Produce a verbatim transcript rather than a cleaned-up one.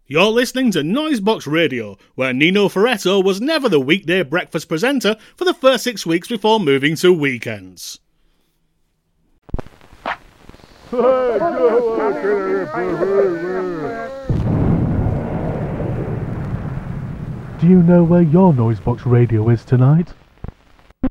You're listening to Noisebox Radio, where Nino Ferretto was never the weekday breakfast presenter for the first six weeks before moving to weekends. Do you know where your Noisebox Radio is tonight?